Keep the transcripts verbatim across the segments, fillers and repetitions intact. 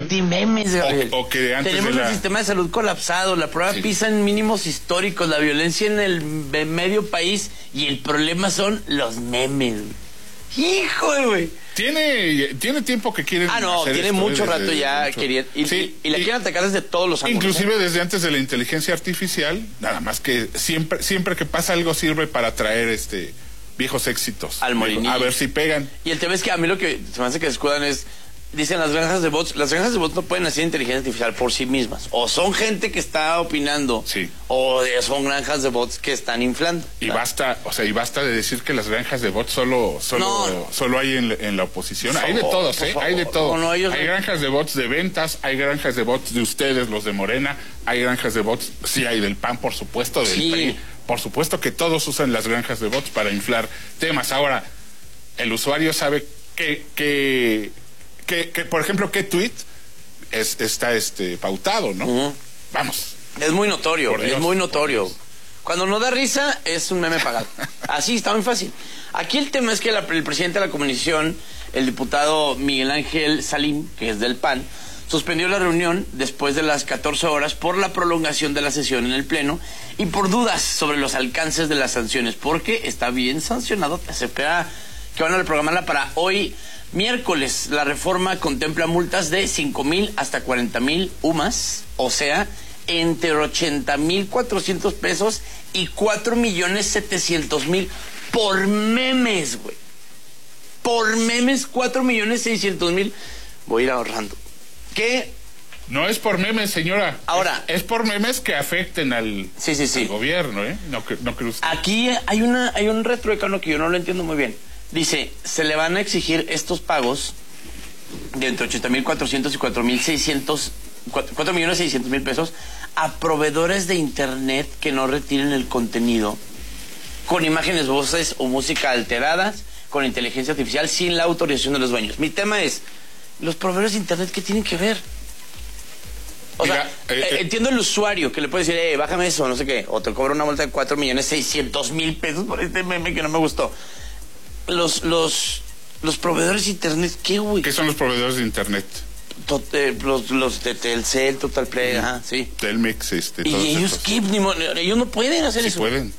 anti-memes, Gabriel. O, o que antes Tenemos de la... el sistema de salud colapsado, la prueba sí. PISA en mínimos históricos, la violencia en el medio país, y el problema son los memes. Hijo, güey. Tiene, tiene tiempo que quieren Ah, no, hacer tiene esto, mucho desde, rato ya mucho. queriendo. Y, Sí, y, y la y, quieren atacar desde todos los ángulos. Inclusive ¿eh? desde antes de la inteligencia artificial, nada más que siempre, siempre que pasa algo sirve para traer este viejos éxitos. Al molinillo. A ver si pegan. Y el tema es que a mí lo que se me hace que escudan es, dicen las granjas de bots, las granjas de bots no pueden hacer inteligencia artificial por sí mismas. O son gente que está opinando, sí. o son granjas de bots que están inflando. Y ¿verdad? basta, o sea, y basta de decir que las granjas de bots solo, solo, no. solo hay en, en la oposición. Hay de todos, ¿eh? Hay de todo. No, no, ellos hay no... granjas de bots de ventas, hay granjas de bots de ustedes, los de Morena, hay granjas de bots, sí hay del P A N, por supuesto, del sí. P R I. Por supuesto que todos usan las granjas de bots para inflar temas. Ahora, el usuario sabe que, que, que, que por ejemplo, qué tweet es, está este pautado, ¿no? Uh-huh. Vamos. Es muy notorio, es muy notorio. Cuando no da risa, es un meme pagado. Así, está muy fácil. Aquí el tema es que la, el presidente de la comisión, el diputado Miguel Ángel Salim, que es del P A N, suspendió la reunión después de las catorce horas por la prolongación de la sesión en el Pleno y por dudas sobre los alcances de las sanciones, porque está bien sancionado. Se espera que van a reprogramarla para hoy, miércoles. La reforma contempla multas de cinco mil hasta cuarenta mil U M A S, o sea, entre ochenta mil cuatrocientos pesos y cuatro millones setecientos mil por memes, güey. Por memes, cuatro millones seiscientos mil. Voy a ir ahorrando. ¿Qué? No es por memes, señora. Ahora. Es, es por memes que afecten al, sí, sí, sí. al gobierno, ¿eh? No, no creo usted. Aquí hay una hay un retruécano que yo no lo entiendo muy bien. Dice, se le van a exigir estos pagos de entre ochenta mil cuatrocientos y cuatro mil seiscientos, cuatro millones seiscientos mil pesos a proveedores de internet que no retiren el contenido con imágenes, voces o música alteradas con inteligencia artificial sin la autorización de los dueños. Mi tema es, los proveedores de internet, ¿qué tienen que ver? O Mira, sea, eh, eh, entiendo el usuario que le puede decir, eh, bájame eso, no sé qué, o te cobra una multa de cuatro millones seiscientos mil pesos por este meme que no me gustó. Los, los, los proveedores de internet, ¿qué, güey? ¿Qué son los proveedores de internet? Tot, eh, los, los de Telcel, Total Play, mm. ajá, sí. Telmex, este, ¿Y todos ellos estos. qué? Ni, ellos no pueden hacer sí eso. pueden.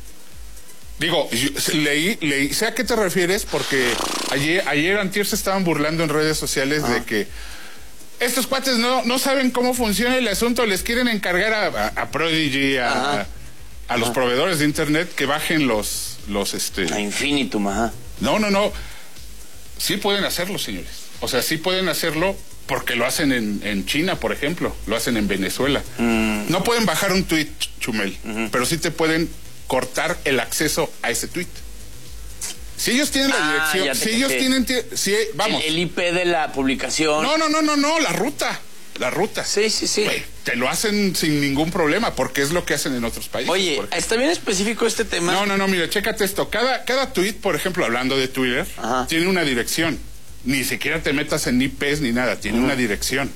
Digo, yo, leí, leí, sé a qué te refieres, porque ayer, ayer antier se estaban burlando en redes sociales ah. de que estos cuates no, no saben cómo funciona el asunto, les quieren encargar a, a, a Prodigy, a, a, a los proveedores de internet que bajen los, los este... A Infinitum, ajá. No, no, no. Sí pueden hacerlo, señores. O sea, sí pueden hacerlo porque lo hacen en, en China, por ejemplo, lo hacen en Venezuela. Mm. No pueden bajar un tuit, Chumel, uh-huh. pero sí te pueden cortar el acceso a ese tuit. Si ellos tienen la ah, dirección, si ellos tienen, si, vamos. El, el I P de la publicación. No, no, no, no, no, la ruta, la ruta. Sí, sí, sí. Wey, te lo hacen sin ningún problema, porque es lo que hacen en otros países. Oye, ¿está bien específico este tema? No, no, no, mira, chécate esto. Cada, cada tuit, por ejemplo, hablando de Twitter, ajá. tiene una dirección. Ni siquiera te metas en I Ps ni nada, tiene uh-huh. una dirección.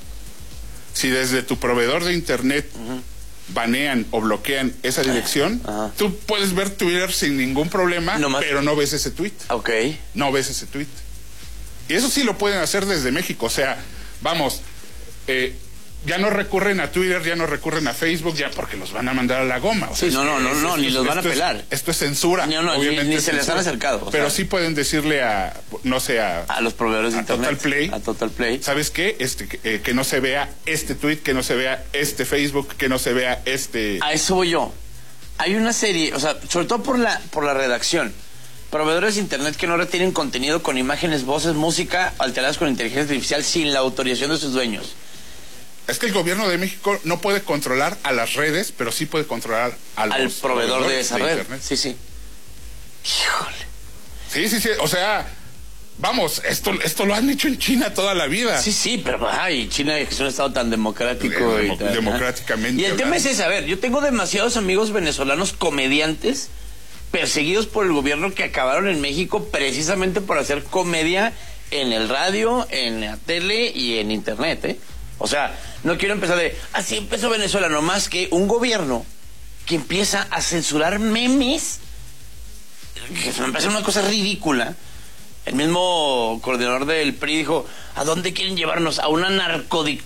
Si desde tu proveedor de internet uh-huh. banean o bloquean esa dirección, uh-huh. tú puedes ver Twitter sin ningún problema, no pero no ves ese tweet. Ok. No ves ese tweet. Y eso sí lo pueden hacer desde México. O sea, vamos, eh, ya no recurren a Twitter, ya no recurren a Facebook, ya porque los van a mandar a la goma. O sea, sí, no, no, no, no, ni los van a pelar. Es, esto es censura. No, no, obviamente ni, ni se les han acercado. O pero sea, sí pueden decirle a, no sé, a... A los proveedores de a internet. Total Play. A Total Play. ¿Sabes qué? Este, eh, que no se vea este tweet, que no se vea este Facebook, que no se vea este... A eso voy yo. Hay una serie, o sea, sobre todo por la, por la redacción. Proveedores de internet que no retienen contenido con imágenes, voces, música alteradas con inteligencia artificial sin la autorización de sus dueños. Es que el gobierno de México no puede controlar a las redes, pero sí puede controlar a los al proveedor de esa de red. internet. Sí, sí. Híjole. Sí, sí, sí. O sea, vamos, esto, esto lo han hecho en China toda la vida. Sí, sí, pero ay, China es un estado tan democrático. Demo, y tan, democráticamente. Y el tema es ese, a ver, yo tengo demasiados amigos venezolanos comediantes perseguidos por el gobierno que acabaron en México precisamente por hacer comedia en el radio, en la tele y en internet, ¿eh? O sea, no quiero empezar de, así empezó Venezuela, nomás que un gobierno que empieza a censurar memes, que me parece una cosa ridícula. El mismo coordinador del P R I dijo, ¿a dónde quieren llevarnos? ¿A una narcodictadura?